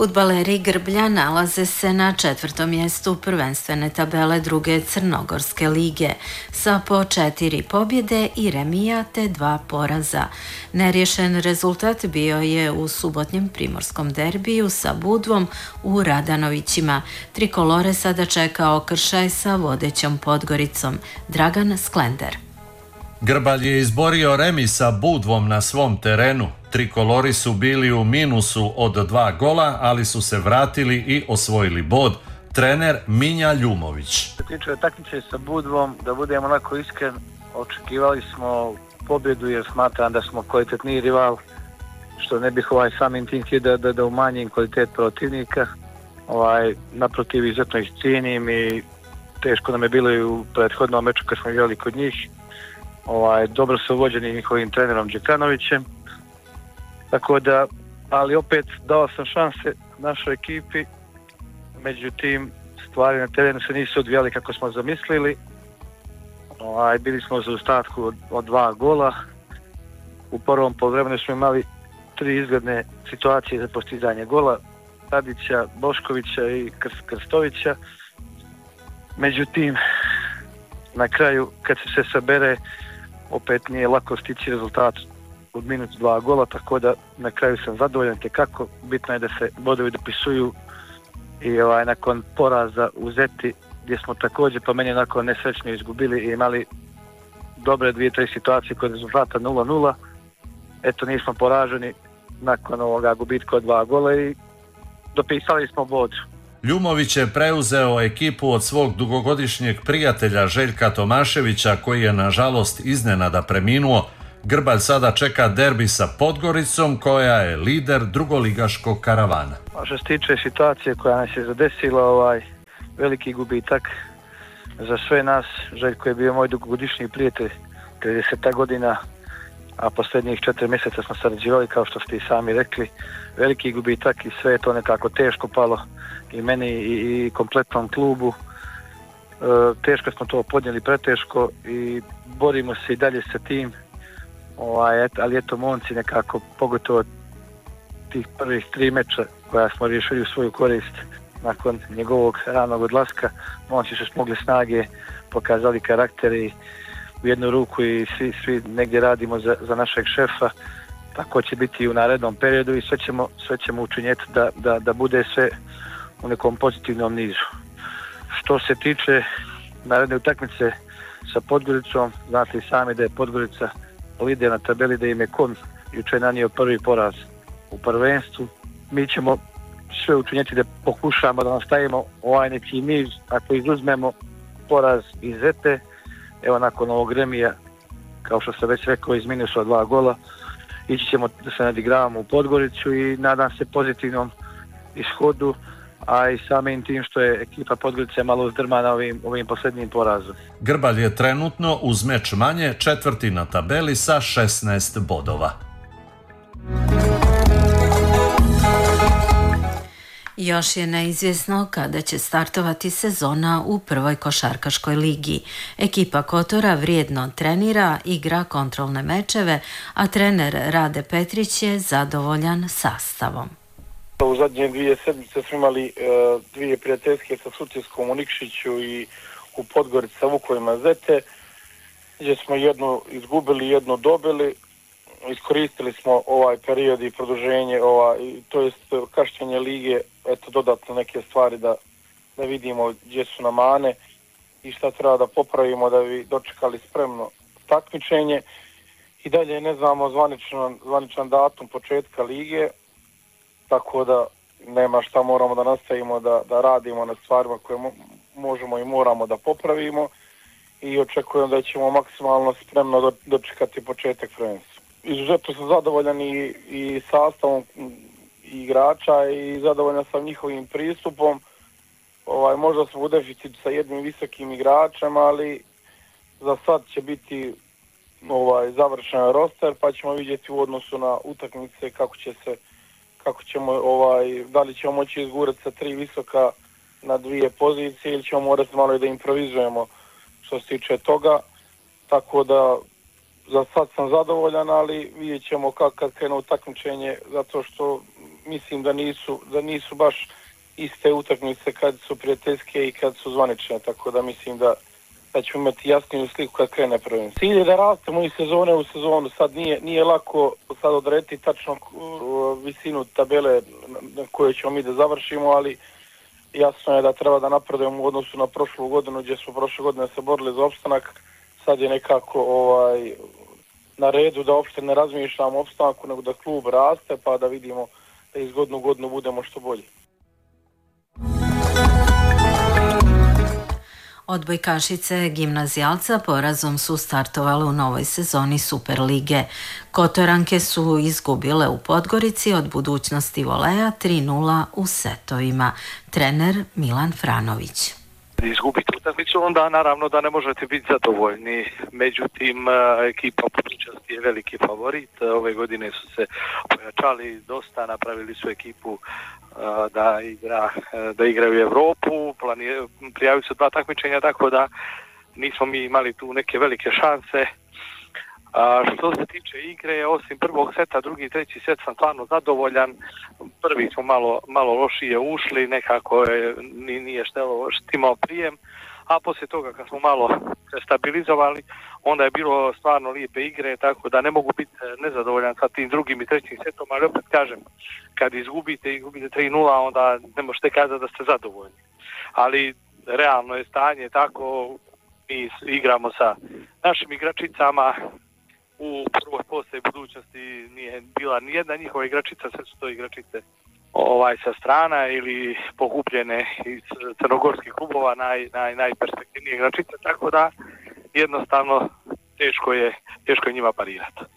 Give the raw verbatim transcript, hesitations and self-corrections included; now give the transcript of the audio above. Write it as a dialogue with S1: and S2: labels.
S1: Fudbaleri Grblja nalaze se na četvrtom mjestu prvenstvene tabele druge Crnogorske lige sa po četiri pobjede i remija te dva poraza. Neriješen rezultat bio je u subotnjem primorskom derbiju sa Budvom u Radanovićima. Trikolore sada čeka okršaj sa vodećom Podgoricom. Dragan Sklender.
S2: Grbalj je izborio remi sa Budvom na svom terenu. Trikolori su bili u minusu od dva gola, ali su se vratili i osvojili bod. Trener Minja Ljumović.
S3: Što se tiče takmice sa Budvom, da budemo onako iskren, očekivali smo pobjedu jer smatram da smo kvalitetniji rival, što ne bih ovaj samim tim htio da, da, da umanjim kvalitet protivnika. Ovaj, naprotiv, izuzetno ih cijenim i teško nam je bilo i u prethodnom meču kad smo igrali kod njih. Ovaj, dobro su vođeni njihovim trenerom Đekanovićem, tako da, ali opet dao sam šanse našoj ekipi, međutim stvari na terenu se nisu odvijali kako smo zamislili. Ovaj, bili smo za ostatku od, od dva gola, u prvom poluvremenu smo imali tri izgledne situacije za postizanje gola, Tadića, Boškovića i Krstovića, međutim na kraju kad se sve sabere opet nije lako stići rezultat od minut dva gola, tako da na kraju sam zadovoljan tekako. Bitno je da se bodovi dopisuju i ovaj, nakon poraza u Zeti gdje smo također po meni onako nesrećno izgubili i imali dobre dvije, tri situacije kod rezultata nula nula. Eto, nismo poraženi nakon ovoga gubitka od dva gola i dopisali smo bod.
S2: Ljumović je preuzeo ekipu od svog dugogodišnjeg prijatelja Željka Tomaševića, koji je nažalost iznenada preminuo. Grbalj sada čeka derbi sa Podgoricom, koja je lider drugoligaškog karavana.
S3: A što se tiče situacije koja nas je zadesila, ovaj veliki gubitak za sve nas. Željko je bio moj dugogodišnji prijatelj, trideset godina, a posljednjih četiri mjeseca smo sarađivali, kao što ste i sami rekli. Veliki gubitak i sve je to nekako teško palo i meni i, i kompletnom klubu. E, teško smo to podnijeli, preteško, i borimo se i dalje sa tim. Ovaj, ali eto, momci nekako, pogotovo tih prvih tri meča koja smo riješili u svoju korist nakon njegovog ranog odlaska, momci su smogli snage, pokazali karakter i u jednu ruku i svi, svi negdje radimo za, za našeg šefa. Tako će biti i u narednom periodu i sve ćemo, sve ćemo učinjeti da, da, da bude sve u nekom pozitivnom nizu. Što se tiče naredne utakmice sa Podgoricom, znate i sami da je Podgorica lider na tabeli, da im je Kon jučer nanio prvi poraz u prvenstvu. Mi ćemo sve učinjeti da pokušamo da nastavimo ovaj neki niz, ako izuzmemo poraz iz Zete, evo nakon ovog remija, kao što sam već rekao, iz minusa dva gola, ići ćemo da se nadigravamo u Podgoricu i nadam se pozitivnom ishodu, a i samim tim što je ekipa Podgorice malo uzdrmana ovim, ovim posljednjim porazom.
S2: Grbalj je trenutno uz meč manje četvrti na tabeli sa šesnaest bodova.
S1: Još je neizvjesno kada će startovati sezona u prvoj košarkaškoj ligi. Ekipa Kotora vrijedno trenira, igra kontrolne mečeve, a trener Rade Petrić je zadovoljan sastavom.
S4: U zadnje dvije sedmice smo imali e, dvije prijateljske sa Sutjeskom u Nikšiću i u Podgorici sa Vukovima Zete, gdje smo jednu izgubili, jednu dobili. Iskoristili smo ovaj period i produženje, ovaj, to jest kašnjenje lige, eto dodatno neke stvari da, da vidimo gdje su nam mane i šta treba da popravimo da bi dočekali spremno takmičenje. I dalje ne znamo zvaničan, zvaničan datum početka lige, tako da nema šta, moramo da nastavimo da, da radimo na stvarima koje mo, možemo i moramo da popravimo i očekujem da ćemo maksimalno spremno do, dočekati početak prvenstva. Izuzetno sam zadovoljan i, i sastavom igrača i zadovoljan sam njihovim pristupom. Ovaj, možda smo u deficitu sa jednim visokim igračem, ali za sad će biti ovaj, završen roster, pa ćemo vidjeti u odnosu na utakmice kako će se, kako ćemo, ovaj, da li ćemo moći izgurati sa tri visoka na dvije pozicije ili ćemo morati malo i da improvizujemo što se tiče toga. Tako da za sad sam zadovoljan, ali vidjet ćemo kako kad krenu takmičenje, zato što mislim da nisu, da nisu baš iste utakmice kad su prijateljske i kad su zvanične, tako da mislim da, da ćemo imati jasniju sliku kad krene prvenstvo. Cilj je da rastemo iz sezone u sezonu, sad nije, nije lako sad odrediti tačno visinu tabele na kojoj ćemo mi da završimo, ali jasno je da treba da napredujemo u odnosu na prošlu godinu gdje smo prošle godine se borili za opstanak. Sad je nekako ovaj, na redu da uopšte ne razmišljamo o opstanku, nego da klub raste pa da vidimo da iz godinu u godinu budemo što bolji.
S1: Odbojkašice gimnazijalca porazom su startovale u novoj sezoni Superlige. Kotoranke su izgubile u Podgorici od Budućnosti voleja tri nula u setovima. Trener Milan Franović.
S5: Izgubiti utakmicu, onda naravno da ne možete biti zadovoljni. Međutim, ekipa Budućnosti je veliki favorit. Ove godine su se pojačali dosta, napravili su ekipu da igra, da igraju Europu, prijavili su dva takmičenja, tako da nismo mi imali tu neke velike šanse. A što se tiče igre, osim prvog seta, drugi i treći set sam stvarno zadovoljan. Prvi smo malo, malo lošije ušli, nekako je, nije štelo, štimao prijem, a poslije toga kad smo malo stabilizovali, onda je bilo stvarno lijepe igre, tako da ne mogu biti nezadovoljan sa tim drugim i trećim setom, ali opet kažem, kad izgubite, izgubite tri nula, onda ne možete kazati da ste zadovoljni. Ali realno je stanje tako, mi igramo sa našim igračicama. U prvoj postaji Budućnosti nije bila nijedna njihova igračica, sve su to igračice ovaj, sa strana ili pokupljene iz crnogorskih klubova, naj, naj, najperspektivnije igračice, tako da jednostavno teško je, teško je njima parirati.